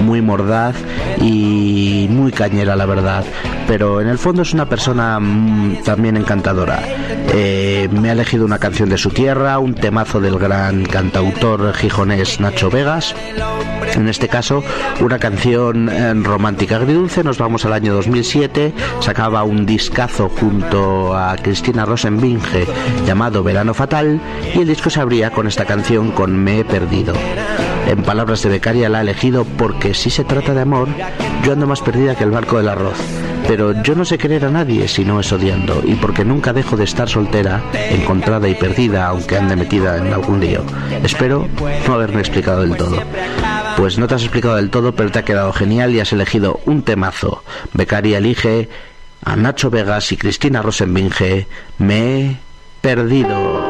muy mordaz y muy cañera, la verdad, pero en el fondo es una persona también encantadora. Me ha elegido una canción de su tierra, un temazo del gran cantautor gijonés Nacho Vegas. En este caso, una canción romántica agridulce. Nos vamos al año 2007. Sacaba un discazo junto a Cristina Rosenbinge llamado Verano Fatal, y el disco se abría con esta canción, con Me he perdido. En palabras de Becaria, la ha elegido porque si se trata de amor, yo ando más perdida que el barco del arroz. Pero yo no sé querer a nadie si no es odiando, y porque nunca dejo de estar soltera, encontrada y perdida, aunque ande metida en algún lío. Espero no haberme explicado del todo. Pues no te has explicado del todo, pero te ha quedado genial y has elegido un temazo. Becaria elige a Nacho Vegas y Cristina Rosenbinge, Me he perdido.